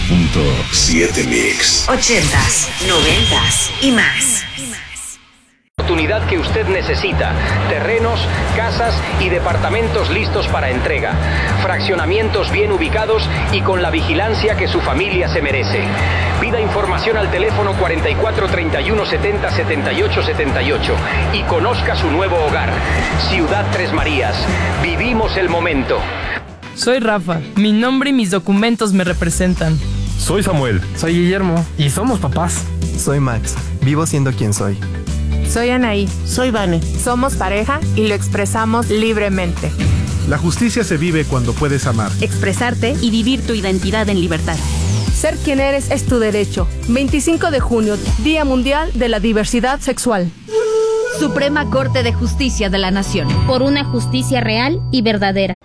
98.7 Mix. 80s, 90s y más. Oportunidad que usted necesita: terrenos, casas y departamentos listos para entrega, fraccionamientos bien ubicados y con la vigilancia que su familia se merece. Pida información al teléfono 44 31 70 78 78 y conozca su nuevo hogar. Ciudad Tres Marías, vivimos el momento. Soy Rafa, mi nombre y mis documentos me representan. Soy Samuel. Soy Guillermo y somos papás. Soy Max, vivo siendo quien soy. Soy Anaí. Soy Vane. Somos pareja y lo expresamos libremente. La justicia se vive cuando puedes amar, expresarte y vivir tu identidad en libertad. Ser quien eres es tu derecho. 25 de junio, Día Mundial de la Diversidad Sexual. Suprema Corte de Justicia de la Nación. Por una justicia real y verdadera.